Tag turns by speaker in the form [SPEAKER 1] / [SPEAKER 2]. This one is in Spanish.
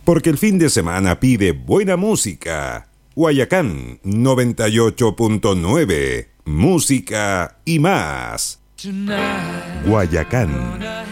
[SPEAKER 1] Porque el fin de semana pide buena música. Guayacán 98.9. Música y más. Guayacán